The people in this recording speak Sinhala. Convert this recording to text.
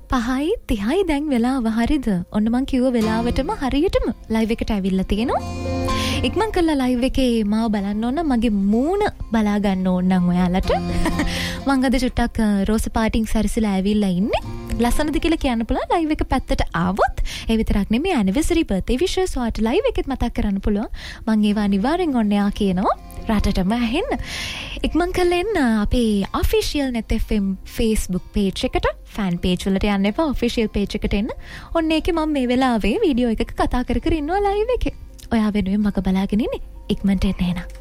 5:30 දැන් වෙලාව හරිද? ඔන්න මං කිව්ව වෙලාවටම හරියටම ලයිව් එකට ඇවිල්ලා තියෙනවා. ඉක්මන් කළා ලයිව් එකේ මාව බලන්න ඕන, මගේ මූණ බලා ගන්න ඕන නම් ඔයාලට. මං අද චුට්ටක් රෝස පාටින් සැරසිලා ඇවිල්ලා ඉන්නේ. ලස්සනද කියලා කියන්න පුළුවන් ලයිව් එක පැත්තට ආවොත්. ඒ විතරක් නෙමෙයි ඇනිවර්සරි බර්ත්ඩේ විශේෂ ඔයාලට ලයිව් එකෙත් මතක් කරන්න පුළුවන්. මං ඒවා අනිවාර්යෙන් ඔන්න යා කියනවා. රටටම ඇහෙන්න. ඉක්මන් කළෙන් අපේ official net fm Facebook page එකට fan page වලට යන්න එපා, official page එකට එන්න. ඔන්න ඒකේ මම මේ වෙලාවේ වීඩියෝ එකක කතා කර කර ඉන්නවා ලයිව් එකේ. ඔයා වෙනුවෙන් මම බලාගෙන ඉන්නේ. ඉක්මනට එන්න එහෙනම්.